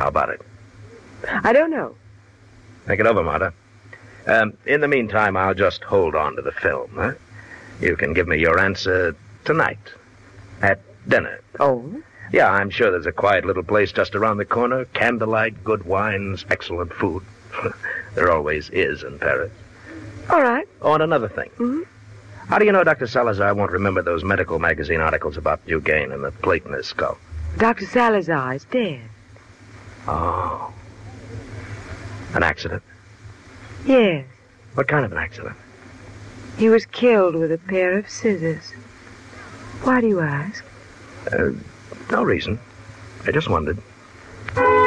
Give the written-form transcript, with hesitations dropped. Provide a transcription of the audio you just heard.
How about it? I don't know. Think it over, Marta. In the meantime, I'll just hold on to the film, huh? You can give me your answer tonight. At dinner. Oh? Yeah, I'm sure there's a quiet little place just around the corner. Candlelight, good wines, excellent food. There always is in Paris. All right. Oh, and another thing. Mm-hmm. How do you know Dr. Salazar won't remember those medical magazine articles about Dugain and the plate in his skull? Dr. Salazar is dead. Oh. An accident? Yes. What kind of an accident? He was killed with a pair of scissors. Why do you ask? No reason. I just wondered.